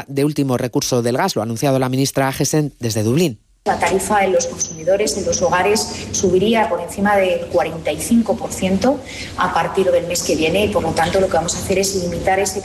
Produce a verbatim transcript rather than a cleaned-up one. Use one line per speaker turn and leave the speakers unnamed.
de último recurso del gas. Lo ha anunciado la ministra Agesen desde Dublín.
La tarifa en los consumidores, en los hogares, subiría por encima del cuarenta y cinco por ciento a partir del mes que viene y, por lo tanto, lo que vamos a hacer es limitar ese